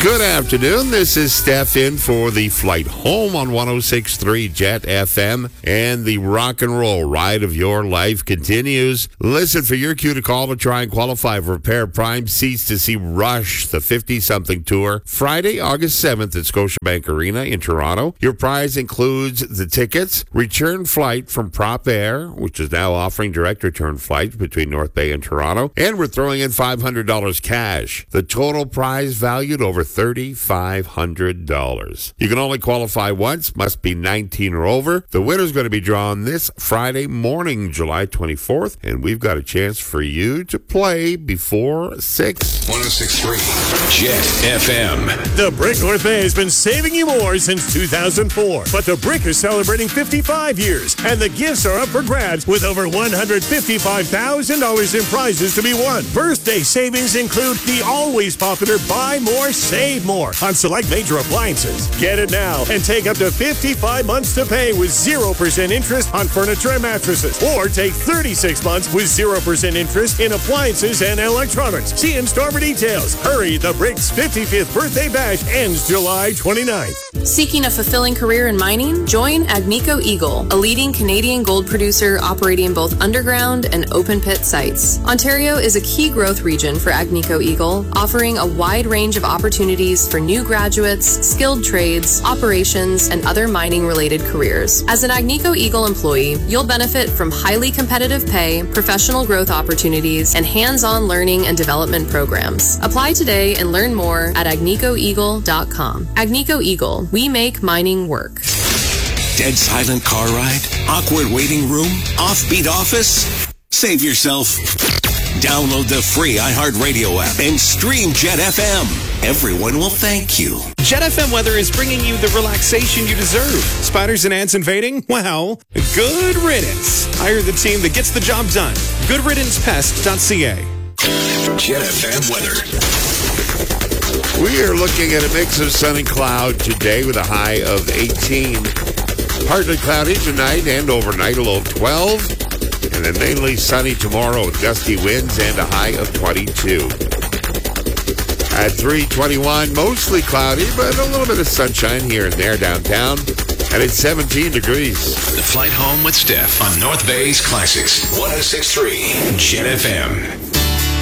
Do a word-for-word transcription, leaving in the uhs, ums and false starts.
Good afternoon. This is Steph in for the flight home on one oh six point three Jet F M, and the rock and roll ride of your life continues. Listen for your cue to call to try and qualify for a pair of prime seats to see Rush, the fifty-something tour, Friday, August seventh at Scotiabank Arena in Toronto. Your prize includes the tickets, return flight from Prop Air, which is now offering direct return flights between North Bay and Toronto, and we're throwing in five hundred dollars cash. The total prize valued over three thousand five hundred dollars. You can only qualify once, must be nineteen or over. The winner's going to be drawn this Friday morning, July twenty-fourth, and we've got a chance for you to play before six. one oh six point three Jet F M. The Brick North Bay has been saving you more since two thousand four, but the Brick is celebrating fifty-five years, and the gifts are up for grabs with over one hundred fifty-five thousand dollars in prizes to be won. Birthday savings include the always popular Buy More, Save More on select major appliances. Get it now and take up to fifty-five months to pay with zero percent interest on furniture and mattresses, or take thirty-six months with zero percent interest in appliances and electronics. See in-store for details. Hurry, the Brick's fifty-fifth birthday bash ends July twenty-ninth. Seeking a fulfilling career in mining? Join Agnico Eagle, a leading Canadian gold producer operating both underground and open pit sites. Ontario is a key growth region for Agnico Eagle, offering a wide range of opportunities for new graduates, skilled trades, operations, and other mining-related careers. As an Agnico Eagle employee, you'll benefit from highly competitive pay, professional growth opportunities, and hands-on learning and development programs. Apply today and learn more at agnico eagle dot com. Agnico Eagle, we make mining work. Dead silent car ride? Awkward waiting room? Offbeat office? Save yourself. Download the free iHeartRadio app and stream Jet F M. Everyone will thank you. Jet F M weather is bringing you the relaxation you deserve. Spiders and ants invading? Well, good riddance. Hire the team that gets the job done. good riddance pest dot c a. Jet F M weather. We are looking at a mix of sun and cloud today with a high of eighteen. Partly cloudy tonight and overnight, a low of twelve. And then mainly sunny tomorrow with gusty winds and a high of twenty-two. At three twenty-one, mostly cloudy, but a little bit of sunshine here and there downtown. And it's seventeen degrees. The flight home with Steph on North Bay's Classics. one oh six point three Jet F M.